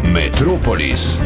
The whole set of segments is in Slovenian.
Metropolis.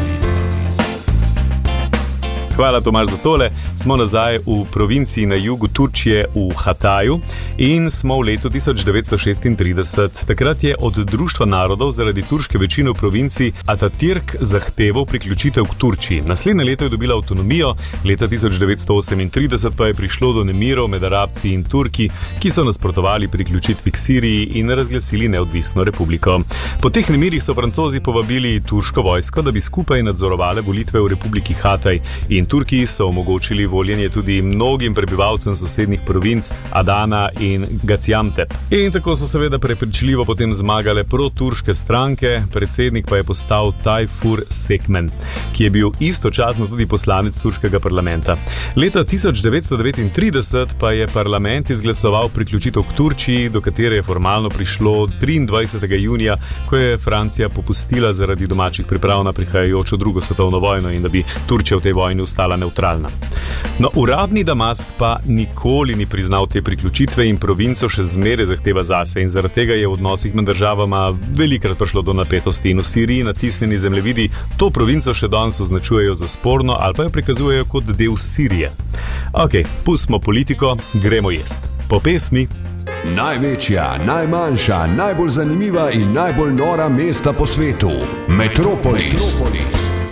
Hvala, Tomaž, za tole. Smo nazaj v provinciji na jugu Turčije v Hataju in smo v letu 1936. Takrat je od Društva narodov zaradi turške večine v provinciji Atatürk zahteval priključitev k Turčiji. Naslednje leto je dobila avtonomijo, leta 1938 pa je prišlo do nemirov med Arabci in Turki, ki so nasprotovali priključitvi k Siriji in razglasili neodvisno republiko. Po teh nemirih so Francozi povabili turško vojsko, da bi skupaj nadzorovali volitve v republiki Hataj, in Turki so omogočili voljenje tudi mnogim prebivalcem sosednjih provinc Adana in Gaziantep. In tako so seveda prepričljivo potem zmagale proturške stranke, predsednik pa je postal Tayfur Sekmen, ki je bil istočasno tudi poslanec turškega parlamenta. Leta 1939 pa je parlament izglasoval priključitev k Turčiji, do katere je formalno prišlo 23. junija, ko je Francija popustila zaradi domačih priprav na prihajajočo drugo svetovno vojno in da bi Turčija v tej vojni ostala neutralna. No, uradni Damask pa nikoli ni priznal te priključitve in provinco še zmeraj zahteva zase in zaradi tega je v odnosih med državama velikrat prišlo do napetosti in v Siriji natisnjeni zemljevidi to provinco še danes označujejo za sporno ali pa jo prikazujejo kot del Sirije. Ok, pustimo politiko, gremo jest. Po pesmi. Največja, najmanjša, najbolj zanimiva in najbolj nora mesta po svetu. Metropolis.